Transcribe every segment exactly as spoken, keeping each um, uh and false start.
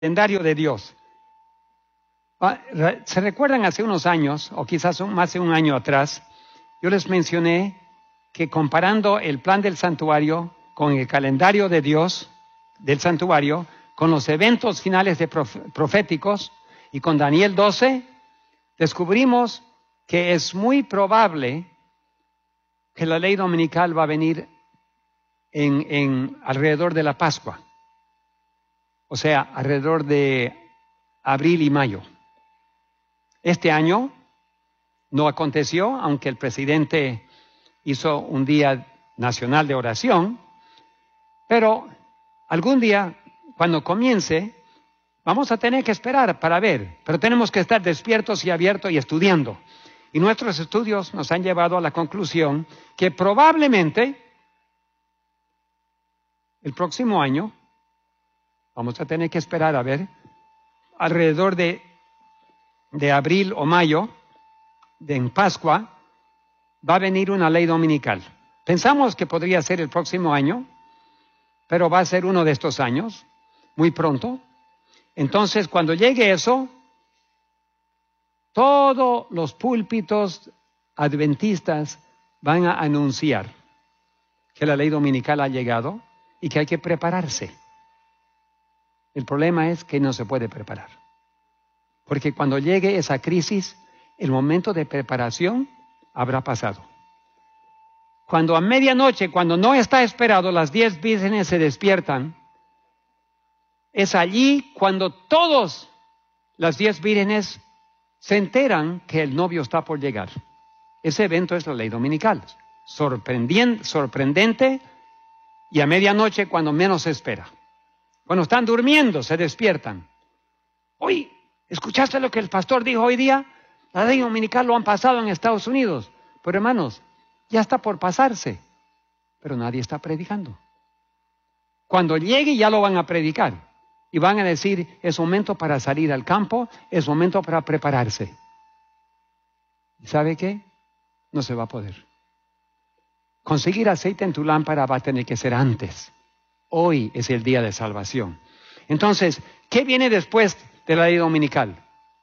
calendario de Dios. ¿Se recuerdan hace unos años, o quizás más de un año atrás, yo les mencioné que comparando el plan del santuario con el calendario de Dios, del santuario, con los eventos finales de prof- proféticos y con Daniel doce, descubrimos que es muy probable que la ley dominical va a venir en, en alrededor de la Pascua. O sea, alrededor de abril y mayo. Este año no aconteció, aunque el presidente hizo un día nacional de oración, pero algún día, cuando comience, vamos a tener que esperar para ver, pero tenemos que estar despiertos y abiertos y estudiando. Y nuestros estudios nos han llevado a la conclusión que probablemente el próximo año vamos a tener que esperar a ver, alrededor de, de abril o mayo, de en Pascua, va a venir una ley dominical. Pensamos que podría ser el próximo año, pero va a ser uno de estos años, muy pronto. Entonces, cuando llegue eso, todos los púlpitos adventistas van a anunciar que la ley dominical ha llegado y que hay que prepararse. El problema es que no se puede preparar. Porque cuando llegue esa crisis, el momento de preparación habrá pasado. Cuando a medianoche, cuando no está esperado, las diez vírgenes se despiertan, es allí cuando todos las diez vírgenes se enteran que el novio está por llegar. Ese evento es la ley dominical. Sorprendente, sorprendente y a medianoche cuando menos se espera. Cuando están durmiendo, se despiertan. Oye, ¿escuchaste lo que el pastor dijo hoy día? La ley dominical lo han pasado en Estados Unidos. Pero hermanos, ya está por pasarse. Pero nadie está predicando. Cuando llegue ya lo van a predicar. Y van a decir, es momento para salir al campo, es momento para prepararse. ¿Y sabe qué? No se va a poder. Conseguir aceite en tu lámpara va a tener que ser antes. Hoy es el día de salvación. Entonces, ¿qué viene después de la ley dominical?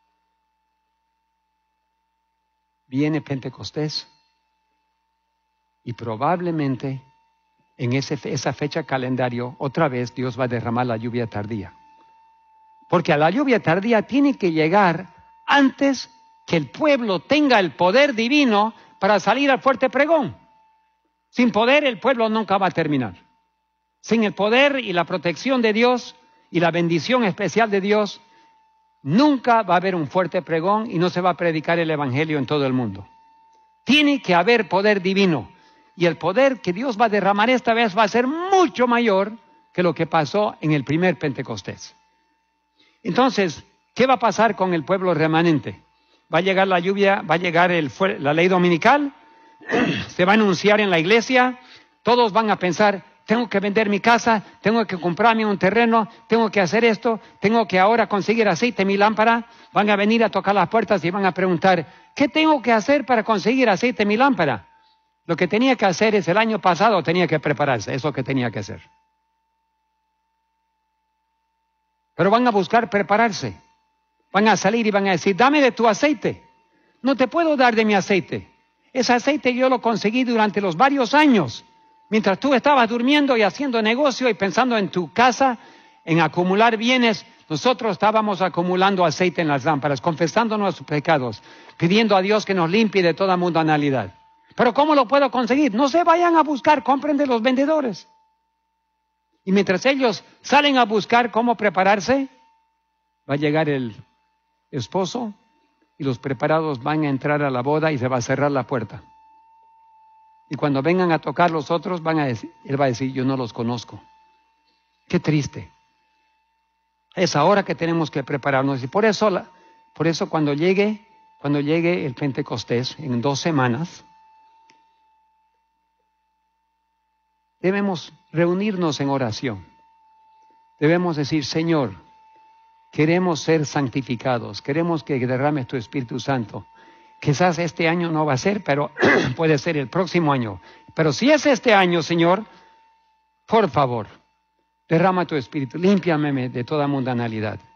Viene Pentecostés. Y probablemente en ese, esa fecha calendario, otra vez Dios va a derramar la lluvia tardía. Porque a la lluvia tardía tiene que llegar antes que el pueblo tenga el poder divino para salir al fuerte pregón. Sin poder el pueblo nunca va a terminar. Sin el poder y la protección de Dios y la bendición especial de Dios, nunca va a haber un fuerte pregón y no se va a predicar el evangelio en todo el mundo. Tiene que haber poder divino. Y el poder que Dios va a derramar esta vez va a ser mucho mayor que lo que pasó en el primer Pentecostés. Entonces, ¿qué va a pasar con el pueblo remanente? Va a llegar la lluvia, va a llegar el, la ley dominical, se va a anunciar en la iglesia, todos van a pensar, tengo que vender mi casa, tengo que comprarme un terreno, tengo que hacer esto, tengo que ahora conseguir aceite en mi lámpara. Van a venir a tocar las puertas y van a preguntar, ¿qué tengo que hacer para conseguir aceite en mi lámpara? Lo que tenía que hacer es el año pasado tenía que prepararse, es lo que tenía que hacer. Pero van a buscar prepararse. Van a salir y van a decir, dame de tu aceite. No te puedo dar de mi aceite. Ese aceite yo lo conseguí durante los varios años. Mientras tú estabas durmiendo y haciendo negocio y pensando en tu casa, en acumular bienes, nosotros estábamos acumulando aceite en las lámparas, confesando nuestros pecados, pidiendo a Dios que nos limpie de toda mundanalidad. ¿Pero cómo lo puedo conseguir? No se vayan a buscar, compren de los vendedores. Y mientras ellos salen a buscar cómo prepararse, va a llegar el esposo y los preparados van a entrar a la boda y se va a cerrar la puerta. Y cuando vengan a tocar los otros, van a decir, él va a decir, yo no los conozco. Qué triste. Es ahora que tenemos que prepararnos. Y por eso, por eso cuando llegue, cuando llegue el Pentecostés, en dos semanas, debemos reunirnos en oración. Debemos decir, Señor, queremos ser santificados, queremos que derrames tu Espíritu Santo. Quizás este año no va a ser, pero puede ser el próximo año. Pero si es este año, Señor, por favor, Derrama tu espíritu, límpiame de toda mundanalidad.